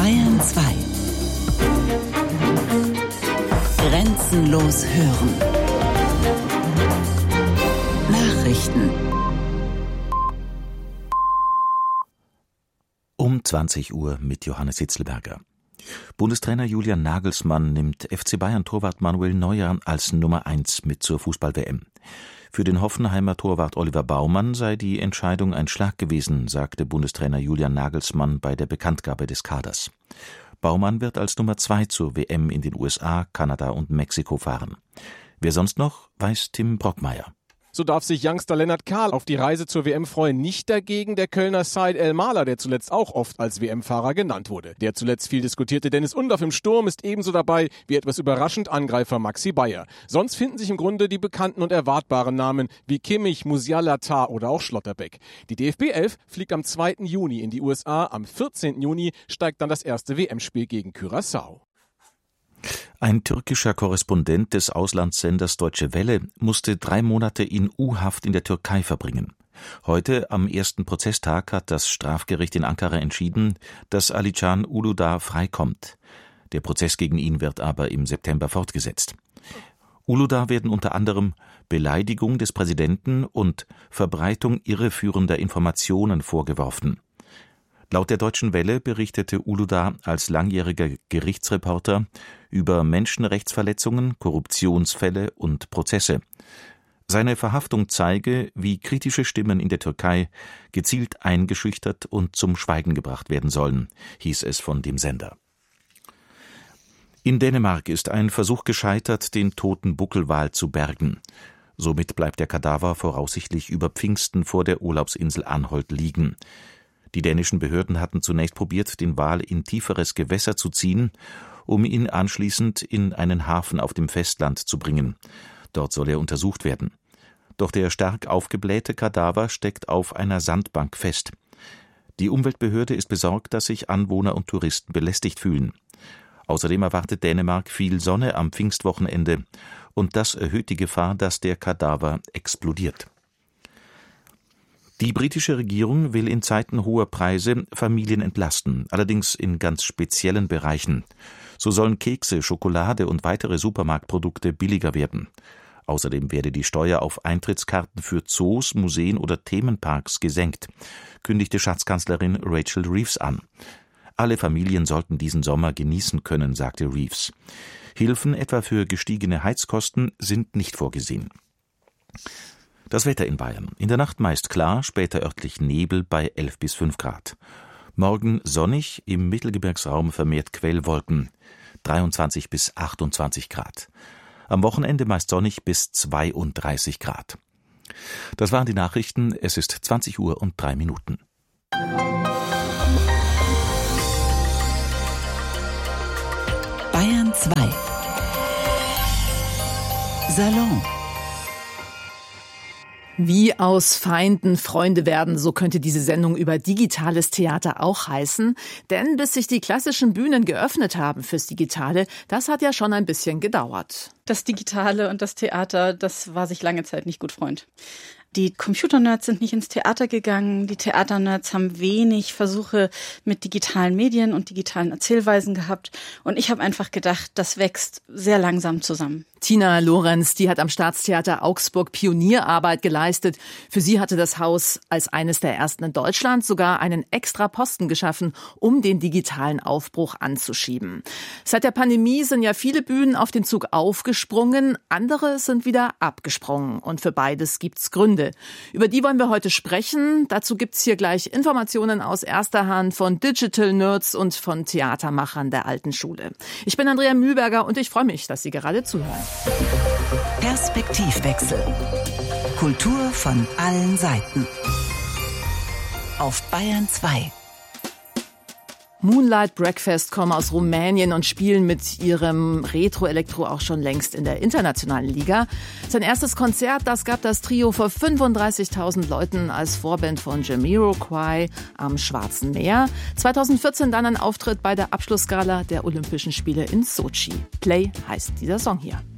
Bayern 2. Grenzenlos hören. Nachrichten. Um 20 Uhr mit Johannes Hitzlberger. Bundestrainer Julian Nagelsmann nimmt FC Bayern-Torwart Manuel Neuer als Nummer 1 mit zur Fußball-WM. Für den Hoffenheimer Torwart Oliver Baumann sei die Entscheidung ein Schlag gewesen, sagte Bundestrainer Julian Nagelsmann bei der Bekanntgabe des Kaders. Baumann wird als Nummer 2 zur WM in den USA, Kanada und Mexiko fahren. Wer sonst noch, weiß Tim Brockmeier. So darf sich Youngster Lennart Kahl auf die Reise zur WM freuen. Nicht dagegen der Kölner Said El-Mahler, der zuletzt auch oft als WM-Fahrer genannt wurde. Der zuletzt viel diskutierte Dennis Undaff im Sturm ist ebenso dabei wie etwas überraschend Angreifer Maxi Bayer. Sonst finden sich im Grunde die bekannten und erwartbaren Namen wie Kimmich, Musiala, Tah oder auch Schlotterbeck. Die DFB 11 fliegt am 2. Juni in die USA. Am 14. Juni steigt dann das erste WM-Spiel gegen Curaçao. Ein türkischer Korrespondent des Auslandssenders Deutsche Welle musste 3 Monate in U-Haft in der Türkei verbringen. Heute, am ersten Prozesstag, hat das Strafgericht in Ankara entschieden, dass Alican Uludağ freikommt. Der Prozess gegen ihn wird aber im September fortgesetzt. Uludağ werden unter anderem Beleidigung des Präsidenten und Verbreitung irreführender Informationen vorgeworfen. Laut der Deutschen Welle berichtete Uludağ als langjähriger Gerichtsreporter über Menschenrechtsverletzungen, Korruptionsfälle und Prozesse. Seine Verhaftung zeige, wie kritische Stimmen in der Türkei gezielt eingeschüchtert und zum Schweigen gebracht werden sollen, hieß es von dem Sender. In Dänemark ist ein Versuch gescheitert, den toten Buckelwal zu bergen. Somit bleibt der Kadaver voraussichtlich über Pfingsten vor der Urlaubsinsel Anholt liegen. Die dänischen Behörden hatten zunächst probiert, den Wal in tieferes Gewässer zu ziehen, um ihn anschließend in einen Hafen auf dem Festland zu bringen. Dort soll er untersucht werden. Doch der stark aufgeblähte Kadaver steckt auf einer Sandbank fest. Die Umweltbehörde ist besorgt, dass sich Anwohner und Touristen belästigt fühlen. Außerdem erwartet Dänemark viel Sonne am Pfingstwochenende und das erhöht die Gefahr, dass der Kadaver explodiert. Die britische Regierung will in Zeiten hoher Preise Familien entlasten, allerdings in ganz speziellen Bereichen. So sollen Kekse, Schokolade und weitere Supermarktprodukte billiger werden. Außerdem werde die Steuer auf Eintrittskarten für Zoos, Museen oder Themenparks gesenkt, kündigte Schatzkanzlerin Rachel Reeves an. Alle Familien sollten diesen Sommer genießen können, sagte Reeves. Hilfen etwa für gestiegene Heizkosten sind nicht vorgesehen. Das Wetter in Bayern. In der Nacht meist klar, später örtlich Nebel bei 11 bis 5 Grad. Morgen sonnig, im Mittelgebirgsraum vermehrt Quellwolken, 23 bis 28 Grad. Am Wochenende meist sonnig bis 32 Grad. Das waren die Nachrichten. Es ist 20 Uhr und 3 Minuten. Bayern 2. Salon. Wie aus Feinden Freunde werden, so könnte diese Sendung über digitales Theater auch heißen. Denn bis sich die klassischen Bühnen geöffnet haben fürs Digitale, das hat ja schon ein bisschen gedauert. Das Digitale und das Theater, das war sich lange Zeit nicht gut Freund. Die Computernerds sind nicht ins Theater gegangen. Die Theaternerds haben wenig Versuche mit digitalen Medien und digitalen Erzählweisen gehabt. Und ich habe einfach gedacht, das wächst sehr langsam zusammen. Tina Lorenz, die hat am Staatstheater Augsburg Pionierarbeit geleistet. Für sie hatte das Haus als eines der ersten in Deutschland sogar einen extra Posten geschaffen, um den digitalen Aufbruch anzuschieben. Seit der Pandemie sind ja viele Bühnen auf den Zug aufgesprungen, andere sind wieder abgesprungen. Und für beides gibt's Gründe. Über die wollen wir heute sprechen. Dazu gibt's hier gleich Informationen aus erster Hand von Digital Nerds und von Theatermachern der alten Schule. Ich bin Andrea Mühlberger und ich freue mich, dass Sie gerade zuhören. Perspektivwechsel. Kultur von allen Seiten. Auf Bayern 2. Moonlight Breakfast kommen aus Rumänien und spielen mit ihrem Retro-Elektro auch schon längst in der internationalen Liga. Sein erstes Konzert, das gab das Trio vor 35.000 Leuten als Vorband von Jamiroquai am Schwarzen Meer. 2014 dann ein Auftritt bei der Abschlussgala der Olympischen Spiele in Sochi. Play heißt dieser Song hier.